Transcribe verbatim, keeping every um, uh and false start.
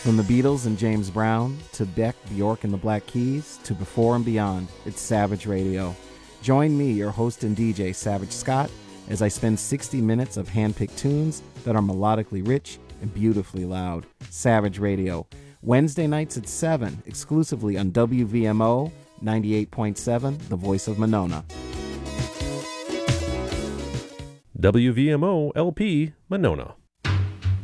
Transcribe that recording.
From the Beatles and James Brown, to Beck, Bjork, and the Black Keys, to Before and Beyond, it's Savage Radio. Join me, your host and D J, Savage Scott, as I spend sixty minutes of hand-picked tunes that are melodically rich and beautifully loud. Savage Radio. Wednesday nights at seven, exclusively on W V M O ninety-eight point seven, the voice of Monona. W V M O L P, Monona.